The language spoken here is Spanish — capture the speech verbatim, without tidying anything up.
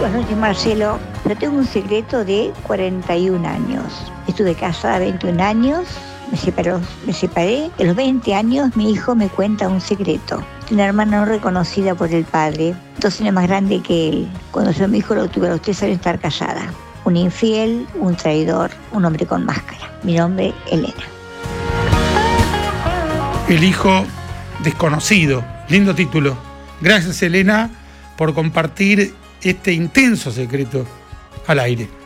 buenas noches, Marcelo. Yo tengo un secreto de cuarenta y un años. Estuve casada veintiún años, me, separó, me separé. A los veinte años mi hijo me cuenta un secreto. Una hermana no reconocida por el padre, dos años más grande que él. Cuando yo a mi hijo lo tuve a los tres años de estar casada. Un infiel, un traidor, un hombre con máscara. Mi nombre, Elena. El hijo desconocido. Lindo título. Gracias, Elena, por compartir este intenso secreto al aire.